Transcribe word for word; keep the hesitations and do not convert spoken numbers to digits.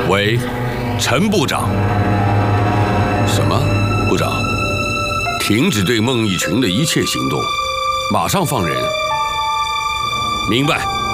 喂，陈部长。什么？部长，停止对孟义群的一切行动，马上放人。明白。